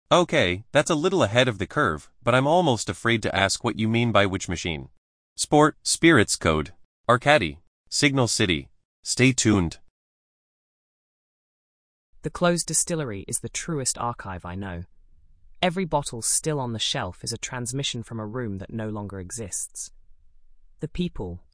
Okay, that's a little ahead of the curve, but I'm almost afraid to ask what you mean by which machine. Sport, Spirits Code, Arcady, Signal City. Stay tuned. The closed distillery is the truest archive I know. Every bottle still on the shelf is a transmission from a room that no longer exists. The people,